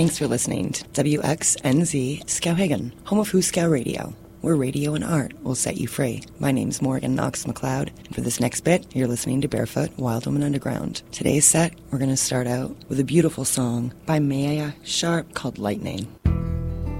Thanks for listening to WXNZ Skowhegan, home of Hooskow Radio, where radio and art will set you free. My name's Morgan Knox McLeod, and for this next bit, you're listening to Barefoot, Wild Woman Underground. Today's set, we're going to start out with a beautiful song by Maya Sharp called Lightning.